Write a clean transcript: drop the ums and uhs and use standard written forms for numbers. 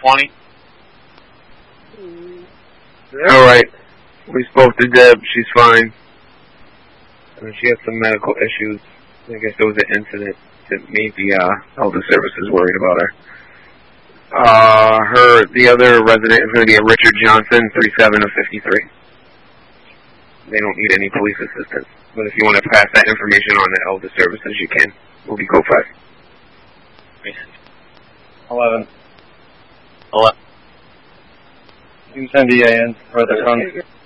20. Alright. We spoke to Deb. She's fine. She has some medical issues. I guess there was an incident that made the Elder Services worried about her. The other resident is going to be a Richard Johnson, 37 of 53. They don't need any police assistance. But if you want to pass that information on to Elder Services, you can. We'll be co-5. 11. Hello. You can send EA in for the con.